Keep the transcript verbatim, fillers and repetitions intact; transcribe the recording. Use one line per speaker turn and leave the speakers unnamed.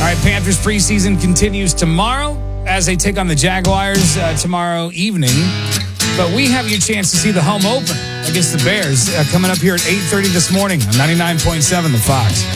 right, Panthers preseason continues tomorrow as they take on the Jaguars uh, tomorrow evening. But we have your chance to see the home opener against the Bears uh, coming up here at eight thirty this morning on ninety-nine point seven The Fox.